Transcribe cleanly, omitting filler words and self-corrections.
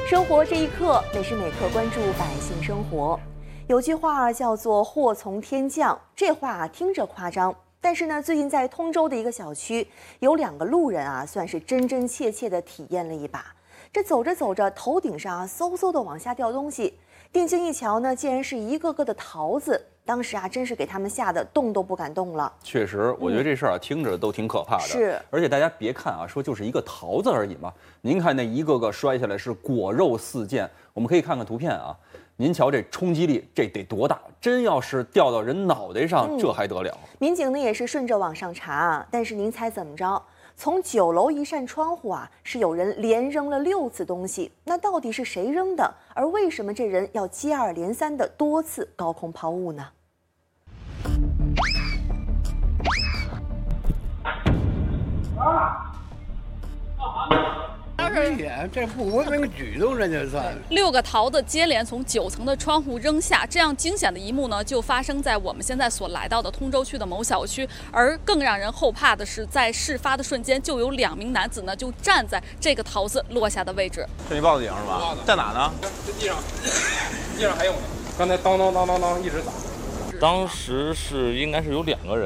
生活这一刻，每时每刻关注百姓生活。有句话叫做“祸从天降”，这话听着夸张，但是呢，最近在通州的一个小区，有2个路人算是真真切切的体验了一把。这走着走着，头顶上嗖嗖的往下掉东西，定睛一瞧呢，竟然是一个个的桃子。当时真是给他们吓得动都不敢动了。 确实，我觉得这事儿听着都挺可怕的。 是， 而且大家别看说就是一个桃子而已嘛，您看那一个个摔下来是果肉四溅，我们可以看看图片啊。您瞧这冲击力，这得多大？真要是掉到人脑袋上，这还得了？ 民警呢也是顺着往上查但是您猜怎么着？从9楼一扇窗户是有人连扔了6次东西，那到底是谁扔的？而为什么这人要接二连三的多次高空抛物呢？ 危险，这不文明举动，这就算。 6个桃子接连从9层的窗户扔下，这样惊险的一幕呢，就发生在我们现在所来到的通州区的某小区。而更让人后怕的是，在事发的瞬间，就有2名男子呢，就站在这个桃子落下的位置。 是你报的警是吧？在哪呢？ 这地上，地上还有呢。刚才当当当当当一直打。 当时应该是有2个人。